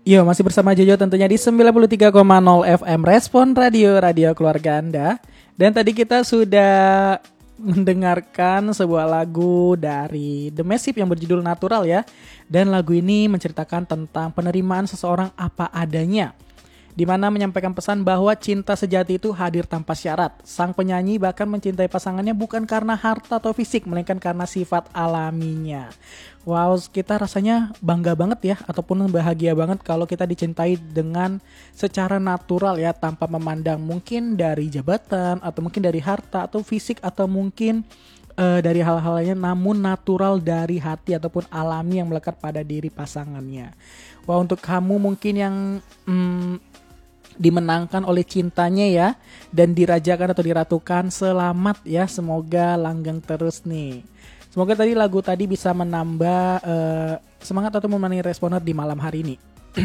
Yo, masih bersama Jojo tentunya di 93,0 FM Respon Radio, radio keluarga Anda. Dan tadi kita sudah mendengarkan sebuah lagu dari The Massive yang berjudul Natural ya. Dan lagu ini menceritakan tentang penerimaan seseorang apa adanya, di mana menyampaikan pesan bahwa cinta sejati itu hadir tanpa syarat. Sang penyanyi bahkan mencintai pasangannya bukan karena harta atau fisik, melainkan karena sifat alaminya. Wow, kita rasanya bangga banget ya, ataupun bahagia banget kalau kita dicintai dengan secara natural ya, tanpa memandang mungkin dari jabatan, atau mungkin dari harta, atau fisik, atau mungkin dari hal-hal lainnya, namun natural dari hati ataupun alami yang melekat pada diri pasangannya. Wah, untuk kamu mungkin yang dimenangkan oleh cintanya ya, dan dirajakan atau diratukan, selamat ya, semoga langgeng terus nih. Semoga tadi lagu tadi bisa menambah semangat atau menemani Responer di malam hari ini.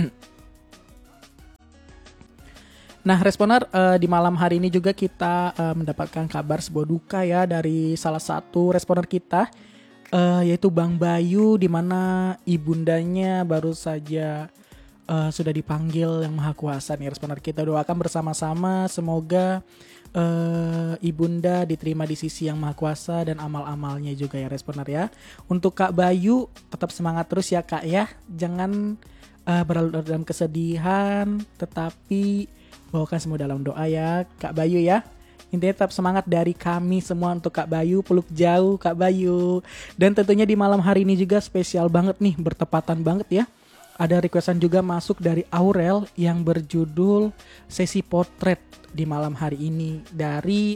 Nah, Responer, di malam hari ini juga kita mendapatkan kabar sebuah duka ya dari salah satu Responer kita, yaitu Bang Bayu, di mana ibundanya baru saja sudah dipanggil Yang Maha Kuasa nih. Responer, kita doakan bersama-sama semoga ibunda diterima di sisi Yang Maha Kuasa dan amal-amalnya juga ya Responer ya. Untuk Kak Bayu, tetap semangat terus ya Kak ya, jangan berlarut dalam kesedihan, tetapi bawakan semua dalam doa ya Kak Bayu ya. Intinya tetap semangat dari kami semua untuk Kak Bayu, peluk jauh Kak Bayu. Dan tentunya di malam hari ini juga spesial banget nih, bertepatan banget ya, ada requestan juga masuk dari Aurel yang berjudul Sesi Potret di malam hari ini dari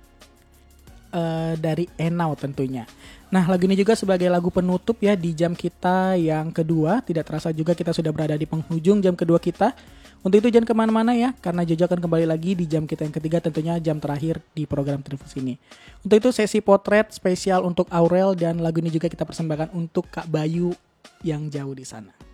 Enau tentunya. Nah, lagu ini juga sebagai lagu penutup ya di jam kita yang kedua. Tidak terasa juga kita sudah berada di penghujung jam kedua kita. Untuk itu jangan kemana-mana ya, karena Jojo akan kembali lagi di jam kita yang ketiga, tentunya jam terakhir di program televisi ini. Untuk itu Sesi Potret spesial untuk Aurel, dan lagu ini juga kita persembahkan untuk Kak Bayu yang jauh di sana.